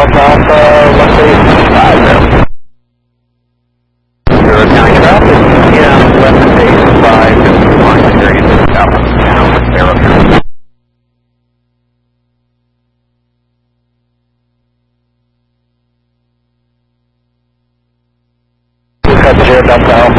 Delta Alpha, left base 50. You're counting traffic, left base 5, line series Alpha, now Sierra County. Cut 0 Delta Alpha.